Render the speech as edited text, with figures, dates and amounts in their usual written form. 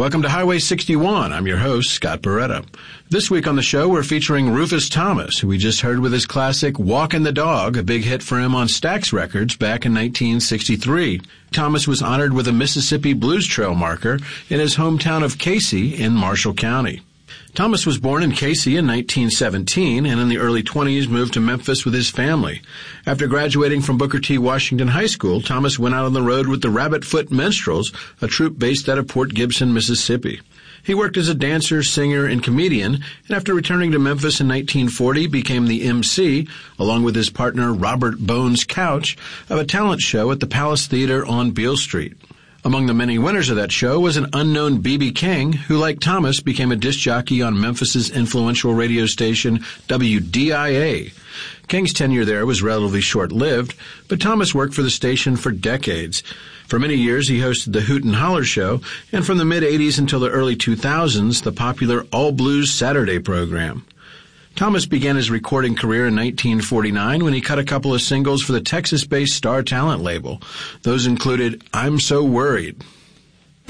Welcome to Highway 61. I'm your host, Scott Beretta. This week on the show, we're featuring Rufus Thomas, who we just heard with his classic Walkin' the Dog, a big hit for him on Stax Records back in 1963. Thomas was honored with a Mississippi Blues Trail marker in his hometown of Casey in Marshall County. Thomas was born in Casey in 1917 and in the early 20s moved to Memphis with his family. After graduating from Booker T. Washington High School, Thomas went out on the road with the Rabbitfoot Minstrels, a troupe based out of Port Gibson, Mississippi. He worked as a dancer, singer, and comedian, and after returning to Memphis in 1940, became the MC, along with his partner Robert Bones Couch, of a talent show at the Palace Theater on Beale Street. Among the many winners of that show was an unknown B.B. King, who, like Thomas, became a disc jockey on Memphis's influential radio station WDIA. King's tenure there was relatively short-lived, but Thomas worked for the station for decades. For many years, he hosted the Hoot and Holler Show, and from the mid-'80s until the early 2000s, the popular All Blues Saturday program. Thomas began his recording career in 1949 when he cut a couple of singles for the Texas-based Star Talent label. Those included I'm So Worried.